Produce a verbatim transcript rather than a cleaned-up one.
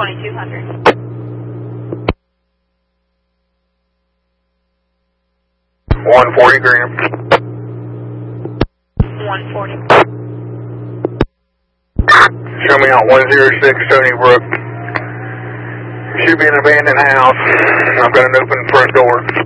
twenty-two hundred. one forty Graham. one forty. Show me out one zero six Stony Brook. Should be an abandoned house. I've got an open front door.